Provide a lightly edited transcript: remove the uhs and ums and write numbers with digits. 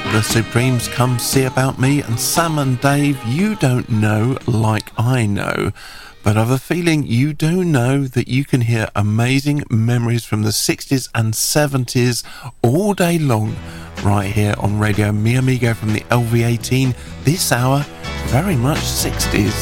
The Supremes, Come See About Me, and Sam and Dave, You Don't Know Like I Know. But I've a feeling you do know that you can hear amazing memories from the 60s and 70s all day long right here on Radio Mi Amigo from the LV18. This hour, very much 60s.